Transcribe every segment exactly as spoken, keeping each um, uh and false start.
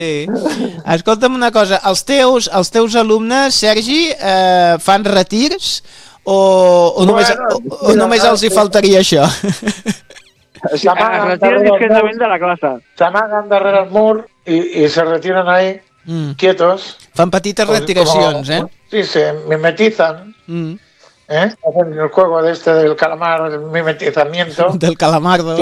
Sí. Escolta'm una cosa, els teus, els teus alumnes, Sergi, eh, fan retirs o, o, només, Bueno, o, o només els hi faltaria això? Es retiran discretament de la clase. S'amaguen darrere el mur y, y se retiran ahí, mm. quietos. Fan petites retiracions, eh? Sí, se mimetizan. Mm. ¿Eh? Hacen el juego de este del calamar, el mimetizamiento. Del calamardo.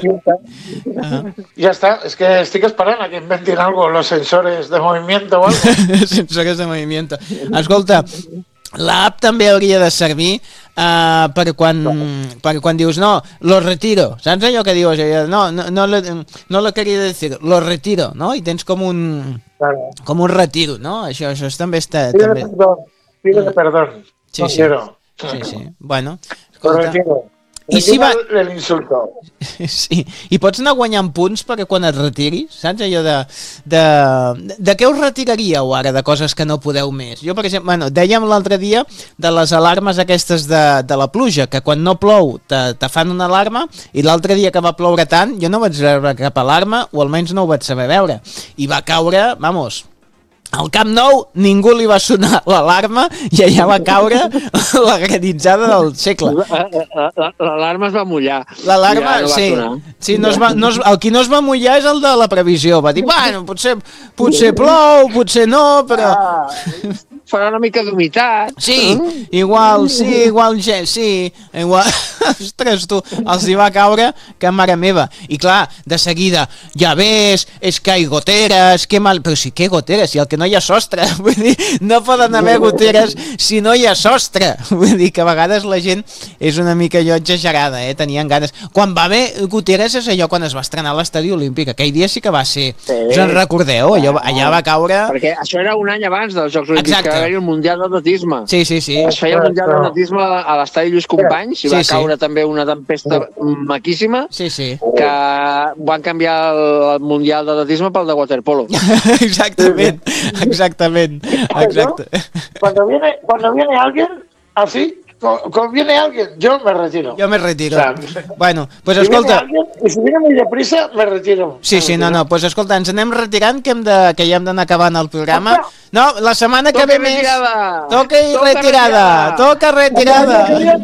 Ah. Ya está, es que estic esperant a que inventin algo, los sensores de movimiento o algo. Sensores de movimiento. Escolta, l'app també hauria de servir uh, per, quan, per quan dius, no, lo retiro, saps allò que dius? No, no, no, lo, no lo quería decir, lo retiro, no? I tens com un, claro. com un retiro, no? Això, això també està... Pide també... perdón, pide perdón, sí, no sí. quiero. Sí, sí, bueno. Escolta. Lo retiro. I si va... l'insulto. Sí, i pots anar guanyant punts perquè quan et retiris, saps allò de... De, de què us retiraríeu ara, de coses que no podeu més? Jo, per exemple, bueno, dèiem l'altre dia de les alarmes aquestes de, de la pluja, que quan no plou te, te fan una alarma, i l'altre dia que va ploure tant, jo no vaig veure cap alarma, o almenys no ho vaig saber veure. I va caure, vamos... Al Camp Nou ningú li va sonar l'alarma i allà va caure la granitzada del segle. L'alarma es va mullar. L'alarma, ja no sí. sí no es va, no es, el qui no es va mullar és el de la previsió. Va dir, bueno, potser, potser plou, potser no, però... Ah, farà una mica d'humitat. Sí, igual, sí, igual, sí, igual... Ostres, tu, els hi va caure que mare meva. I clar, de seguida, ja ves, és que hi ha goteres, que mal... Però sí, que goteres? Si el que no hi ha sostre, vull dir, no poden haver goteres si no hi ha sostre. Vull dir que a vegades la gent és una mica allò exagerada, eh? Tenien ganes. Quan va haver goteres és allò quan es va estrenar l'estadi olímpic. Aquell dia sí que va ser... Sí. Us en recordeu? Allò, allà va caure... Perquè això era un any abans dels Jocs Olímpics. Exacte. Que va haver el Mundial d'Atletisme. Sí, sí, sí. Es feia el Mundial d'Atletisme a l'estadi Lluís Companys i va sí, caure sí. també una tempesta maquíssima sí, sí. que van canviar el Mundial d'Atletisme pel de waterpolo. Exactament, exactament. Exacte. Cuando viene, cuando viene alguien así, cuando viene alguien, yo me retiro. Yo me retiro. O sea, bueno, pues si escolta... Alguien, y si viene muy deprisa, me retiro. Sí, sí, no, no, pues escolta, ens anem retirant, que, hem de, que ja hem d'anar acabant el programa. No, la setmana que ve més... Toca i retirada. Toca retirada.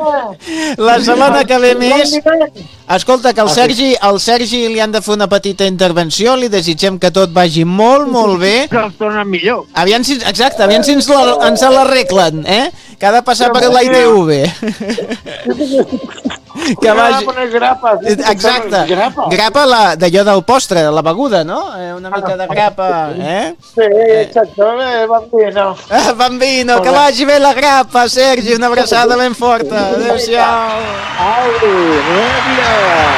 La setmana que ve més... Escolta, que el Sergi, el Sergi li han de fer una petita intervenció, li desitgem que tot vagi molt, molt bé. Que els tornen millor. Aviam si, exacte, aviam si ens, la, ens l'arreglen, eh? Que ha de passar per la I T V. Que vagi... Exacte. Grapa d'allò del postre, la beguda, no? Una mica de grapa, eh? Sí, exacte. Bambino. Bambino, que vagi bé la grapa, Sergi. Una abraçada ben forta. Adéu-siau. Au, adéu.